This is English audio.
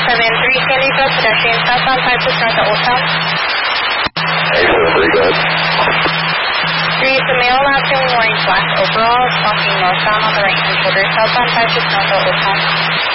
773 Sandy Hill, pedestrian southbound 56 north at Old Town. 873, go ahead. 3 is the male last wearing black overalls walking northbound on the right-hand shoulder, southbound 56 north at Old Town.